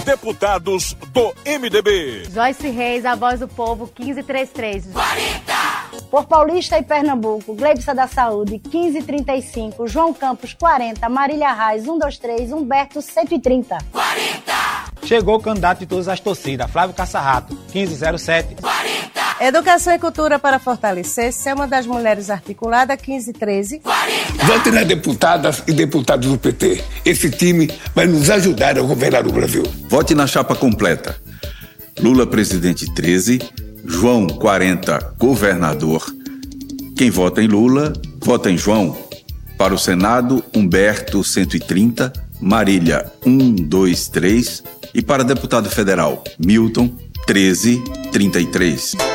deputados do MDB. Joyce Reis, a voz do povo, 1533. 40! Por Paulista e Pernambuco, Gleibson da Saúde, 1535. João Campos, 40. Marília Reis, 123. Humberto, 130. 40! Chegou o candidato de todas as torcidas, Flávio Caçarrato, 1507. 40! Educação e cultura para fortalecer, Selma das Mulheres Articulada, 1513. 40! Vote nas deputadas e deputados do PT. Esse time vai nos ajudar a governar o Brasil. Vote na chapa completa. Lula, presidente, 13. João, 40, governador. Quem vota em Lula, vota em João. Para o Senado, Humberto, 130. Marília, 123. E para deputado federal, Milton, 1333.